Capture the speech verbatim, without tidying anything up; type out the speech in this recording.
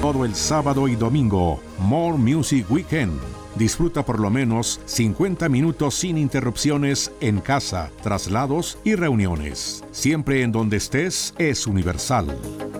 todo el sábado y domingo. More Music Weekend. Disfruta por lo menos cincuenta minutos sin interrupciones en casa, traslados y reuniones. Siempre en donde estés es Universal.